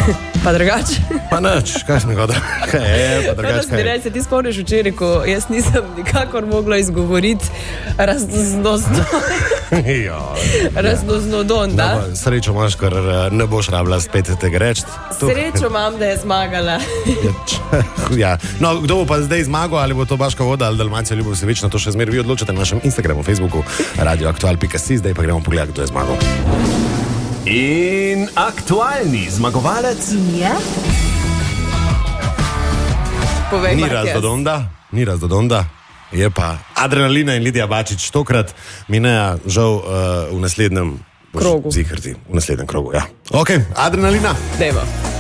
Pa drugače? Pa nič, kaj sem nekaj, kaj je, pa drugače kaj je. Se ti spomniš včeraj, ko jaz nisem nikakor mogla izgovoriti raznoznodon, da? No, srečo imaš, ker ne boš rabila spet tega reči. Srečo imam, da je zmagala. Ja. No, kdo bo pa zdaj zmagal, ali bo to Baška voda ali Dalmacija Ljubov Sevična, to še zmeraj vi odločite na našem Instagramu, Facebooku, radioaktual.si, zdaj pa gremo pogledati, kdo je zmagal. In aktualni zmagovalec je? Povej, Ni Razdodonda, je pa Adrenalina in Lidija Bačič. Tokrat Mineja žal v naslednjem krogu. V naslednjem krogu, ja. Ok, Adrenalina. Dejmo.